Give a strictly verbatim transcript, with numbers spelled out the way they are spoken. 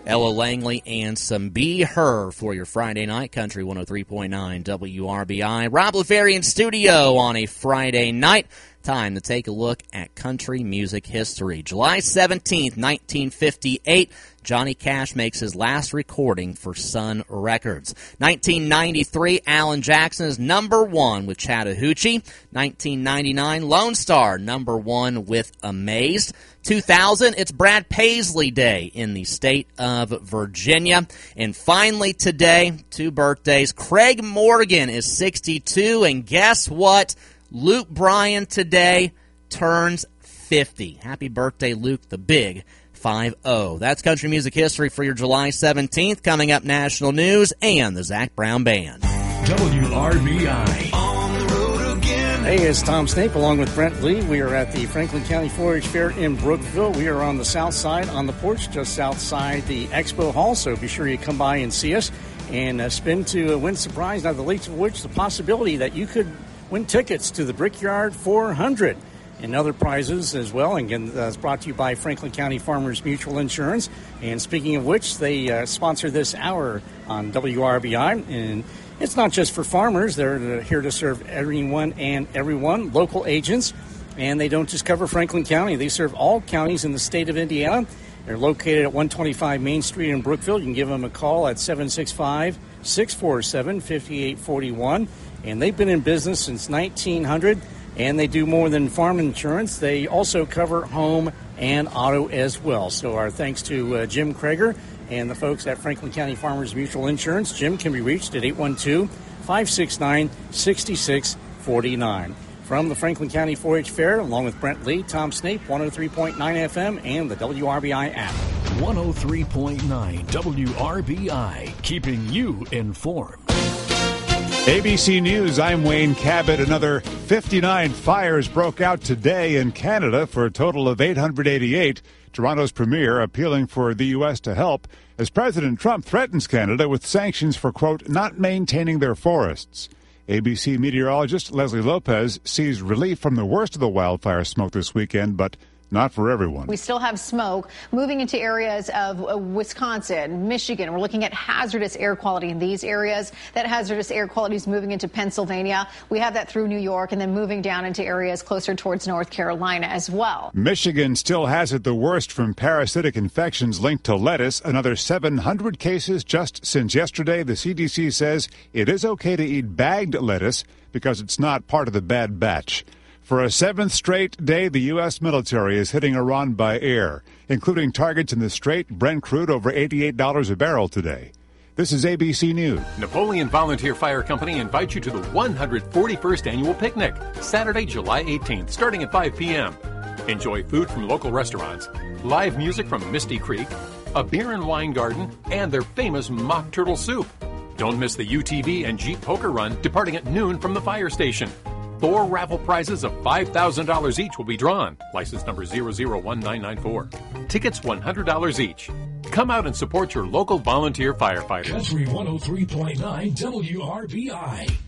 Ella Langley, and some Be Her for your Friday night. Country one oh three point nine W R B I. Rob LeFerry in studio on a Friday night. Time to take a look at country music history. July seventeenth, nineteen fifty-eight, Johnny Cash makes his last recording for Sun Records. nineteen ninety-three, Alan Jackson is number one with Chattahoochee. nineteen ninety-nine, Lone Star, number one with Amazed. two thousand, it's Brad Paisley Day in the state of Virginia. And finally today, two birthdays. Craig Morgan is sixty-two, and guess what? Luke Bryan today turns fifty. Happy birthday, Luke, the big five oh. That's country music history for your July seventeenth. Coming up, national news and the Zach Brown Band. W R B I. On the road again. Hey, it's Tom Snape along with Brent Lee. We are at the Franklin County four H Fair in Brookville. We are on the south side, on the porch, just outside the expo hall, so be sure you come by and see us and uh, spin to uh, win surprise, not the least of which the possibility that you could win tickets to the Brickyard four hundred and other prizes as well. And again, uh, it's brought to you by Franklin County Farmers Mutual Insurance. And speaking of which, they uh, sponsor this hour on W R B I. And it's not just for farmers. They're here to serve everyone and everyone, local agents. And they don't just cover Franklin County. They serve all counties in the state of Indiana. They're located at one twenty-five Main Street in Brookville. You can give them a call at seven six five, six four seven, five eight four one. And they've been in business since nineteen hundred, and they do more than farm insurance. They also cover home and auto as well. So our thanks to uh, Jim Krager and the folks at Franklin County Farmers Mutual Insurance. Jim can be reached at eight one two, five six nine, six six four nine. From the Franklin County four H Fair, along with Brent Lee, Tom Snape, one oh three point nine F M, and the W R B I app. one oh three point nine W R B I, keeping you informed. A B C News, I'm Wayne Cabot. Another fifty-nine fires broke out today in Canada for a total of eight hundred eighty-eight. Toronto's premier appealing for the U S to help as President Trump threatens Canada with sanctions for, quote, not maintaining their forests. A B C meteorologist Leslie Lopez sees relief from the worst of the wildfire smoke this weekend, but not for everyone. We still have smoke moving into areas of uh, Wisconsin, Michigan. We're looking at hazardous air quality in these areas. That hazardous air quality is moving into Pennsylvania. We have that through New York and then moving down into areas closer towards North Carolina as well. Michigan still has it the worst from parasitic infections linked to lettuce. Another seven hundred cases just since yesterday. The C D C says it is okay to eat bagged lettuce because it's not part of the bad batch. For a seventh straight day, the U S military is hitting Iran by air, including targets in the Strait. Brent crude over eighty-eight dollars a barrel today. This is A B C News. Napoleon Volunteer Fire Company invites you to the one hundred forty-first Annual Picnic, Saturday, July eighteenth, starting at five p.m. Enjoy food from local restaurants, live music from Misty Creek, a beer and wine garden, and their famous mock turtle soup. Don't miss the U T V and Jeep Poker Run departing at noon from the fire station. Four raffle prizes of five thousand dollars each will be drawn. License number zero zero one nine nine four. Tickets one hundred dollars each. Come out and support your local volunteer firefighters. Country one oh three point nine W R B I.